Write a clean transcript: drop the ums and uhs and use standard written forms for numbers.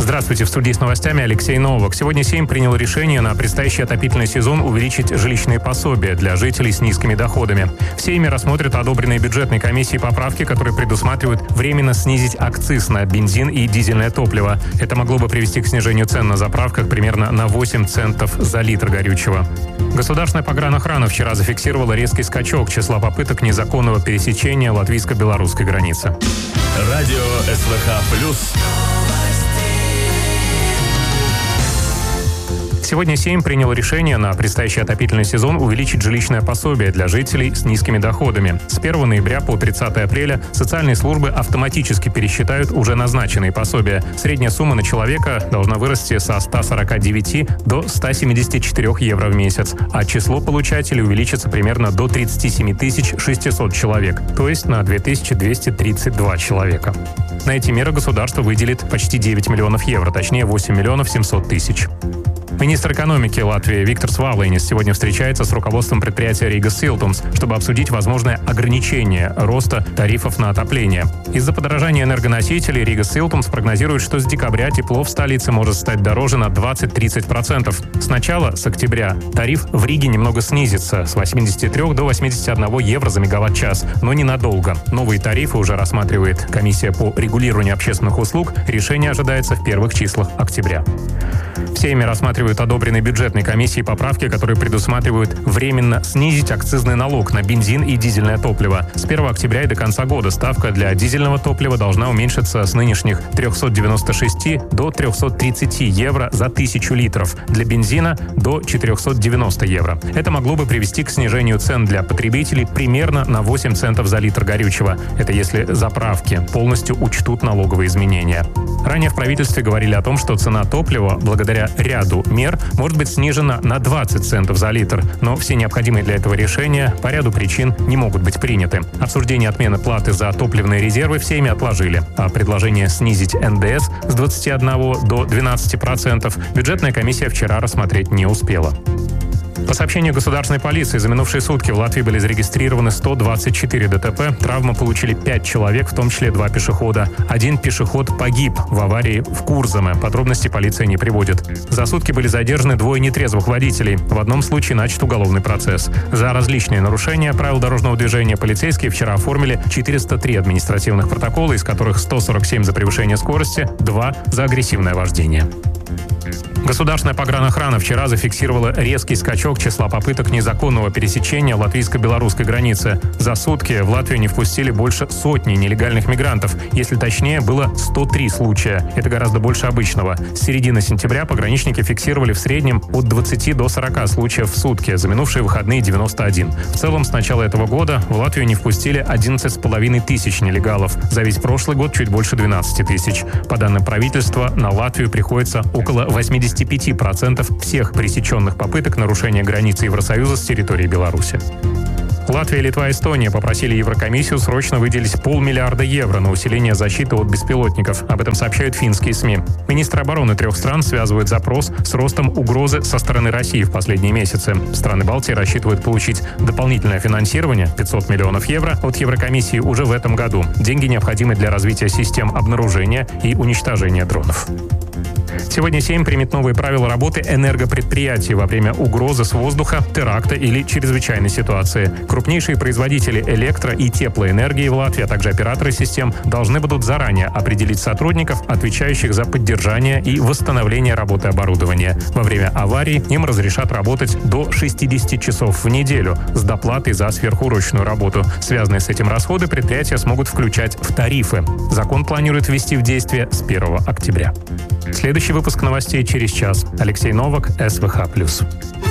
Здравствуйте, в студии с новостями Алексей Новак. Сегодня Сейм принял решение на предстоящий отопительный сезон увеличить жилищные пособия для жителей с низкими доходами. В Сейме рассмотрят одобренные бюджетной комиссией поправки, которые предусматривают временно снизить акциз на бензин и дизельное топливо. Это могло бы привести к снижению цен на заправках примерно на 8 центов за литр горючего. Государственная погранохрана вчера зафиксировала резкий скачок числа попыток незаконного пересечения латвийско-белорусской границы. Радио СВХ+. Сегодня Сейм принял решение на предстоящий отопительный сезон увеличить жилищное пособие для жителей с низкими доходами. С 1 ноября по 30 апреля социальные службы автоматически пересчитают уже назначенные пособия. Средняя сумма на человека должна вырасти со 149 до 174 евро в месяц, а число получателей увеличится примерно до 37 600 человек, то есть на 2232 человека. На эти меры государство выделит почти 9 миллионов евро, точнее 8 миллионов 700 тысяч. Министр экономики Латвии Виктор Свавлейнис сегодня встречается с руководством предприятия Рига Силтумс, чтобы обсудить возможное ограничение роста тарифов на отопление. Из-за подорожания энергоносителей Рига Силтумс прогнозирует, что с декабря тепло в столице может стать дороже на 20-30%. Сначала, с октября, тариф в Риге немного снизится с 83 до 81 евро за мегаватт-час, но ненадолго. Новые тарифы уже рассматривает комиссия по регулированию общественных услуг. Решение ожидается в первых числах октября. В Сейме рассматривают одобренные бюджетной комиссией поправки, которые предусматривают временно снизить акцизный налог на бензин и дизельное топливо. С 1 октября и до конца года ставка для дизельного топлива должна уменьшиться с нынешних 396 до 330 евро за 1000 литров, для бензина до 490 евро. Это могло бы привести к снижению цен для потребителей примерно на 8 центов за литр горючего. Это если заправки полностью учтут налоговые изменения. Ранее в правительстве говорили о том, что цена топлива благодаря ряду мер может быть снижена на 20 центов за литр, но все необходимые для этого решения по ряду причин не могут быть приняты. Обсуждение отмены платы за топливные резервы в Сейме отложили, а предложение снизить НДС с 21 до 12% бюджетная комиссия вчера рассмотреть не успела. По сообщению государственной полиции, за минувшие сутки в Латвии были зарегистрированы 124 ДТП. Травмы получили 5 человек, в том числе 2 пешехода. Один пешеход погиб в аварии в Курзаме. Подробности полиция не приводит. За сутки были задержаны 2 нетрезвых водителей. В одном случае начат уголовный процесс. За различные нарушения правил дорожного движения полицейские вчера оформили 403 административных протокола, из которых 147 за превышение скорости, 2 за агрессивное вождение. Государственная погранохрана вчера зафиксировала резкий скачок числа попыток незаконного пересечения латвийско-белорусской границы. За сутки в Латвию не впустили больше сотни нелегальных мигрантов. Если точнее, было 103 случая. Это гораздо больше обычного. С середины сентября пограничники фиксировали в среднем от 20 до 40 случаев в сутки. За минувшие выходные 91. В целом, с начала этого года в Латвию не впустили 11,5 тысяч нелегалов. За весь прошлый год чуть больше 12 тысяч. По данным правительства, на Латвию приходится около 85% всех пресеченных попыток нарушения границы Евросоюза с территории Беларуси. Латвия, Литва и Эстония попросили Еврокомиссию срочно выделить 500 миллиарда евро на усиление защиты от беспилотников. Об этом сообщают финские СМИ. Министры обороны 3 стран связывают запрос с ростом угрозы со стороны России в последние месяцы. Страны Балтии рассчитывают получить дополнительное финансирование 500 миллионов евро от Еврокомиссии уже в этом году. Деньги необходимы для развития систем обнаружения и уничтожения дронов. Сегодня Сейм примет новые правила работы энергопредприятий во время угрозы с воздуха, теракта или чрезвычайной ситуации. Крупнейшие производители электро- и теплоэнергии в Латвии, а также операторы систем должны будут заранее определить сотрудников, отвечающих за поддержание и восстановление работы оборудования. Во время аварий им разрешат работать до 60 часов в неделю с доплатой за сверхурочную работу. Связанные с этим расходы предприятия смогут включать в тарифы. Закон планирует ввести в действие с 1 октября. Следующий выпуск новостей через час. Алексей Новак, СВХ+.